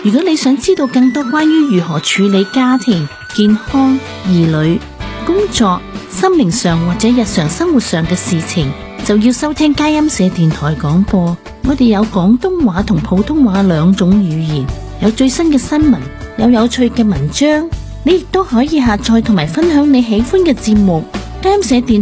如果你想知道更多關於如何處理家庭、健康、兒女、工作、心靈上或者日常生活上嘅事情，就要收聽佳音社電台廣播。我哋有廣東話同普通話兩種語言，有最新嘅新聞，有趣嘅文章。你亦都可以下載同埋分享你喜歡嘅節目。佳音社電